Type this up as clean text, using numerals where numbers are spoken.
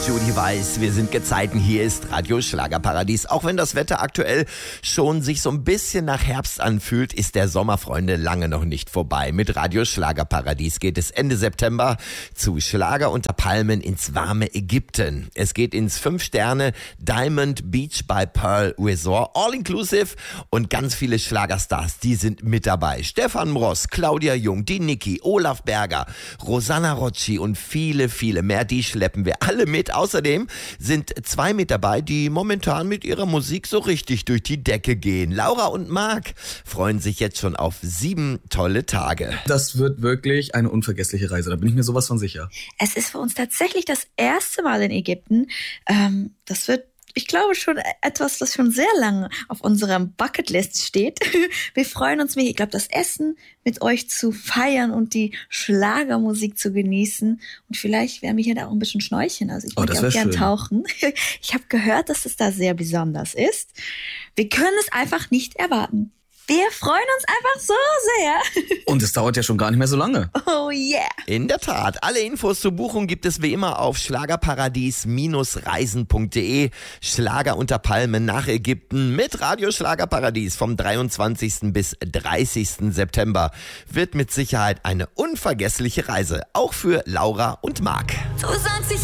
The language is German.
Judy Weiß. Wir sind Gezeiten. Hier ist Radio Schlagerparadies. Auch wenn das Wetter aktuell schon sich so ein bisschen nach Herbst anfühlt, ist der Sommer, Freunde, lange noch nicht vorbei. Mit Radio Schlagerparadies geht es Ende September zu Schlager unter Palmen ins warme Ägypten. Es geht ins 5-Sterne Diamond Beach by Pearl Resort, all inclusive, und ganz viele Schlagerstars, die sind mit dabei. Stefan Mross, Claudia Jung, die Niki, Olaf Berger, Rosanna Rocci und viele, viele mehr. Die schleppen wir alle mit. Außerdem sind 2 mit dabei, die momentan mit ihrer Musik so richtig durch die Decke gehen. Laura und Marc freuen sich jetzt schon auf 7 tolle Tage. Das wird wirklich eine unvergessliche Reise, da bin ich mir sowas von sicher. Es ist für uns tatsächlich das erste Mal in Ägypten. Das wird, ich glaube, schon etwas, das schon sehr lange auf unserem Bucketlist steht. Wir freuen uns mega. Ich glaube, das Essen mit euch zu feiern und die Schlagermusik zu genießen. Und vielleicht werden wir hier da auch ein bisschen schnorcheln. Also ich würde auch gern tauchen. Ich habe gehört, dass es da sehr besonders ist. Wir können es einfach nicht erwarten. Wir freuen uns einfach so sehr. Und es dauert ja schon gar nicht mehr so lange. Oh yeah. In der Tat. Alle Infos zur Buchung gibt es wie immer auf schlagerparadies-reisen.de. Schlager unter Palmen nach Ägypten mit Radio Schlagerparadies vom 23. bis 30. September. Wird mit Sicherheit eine unvergessliche Reise. Auch für Laura und Marc. Du sagst,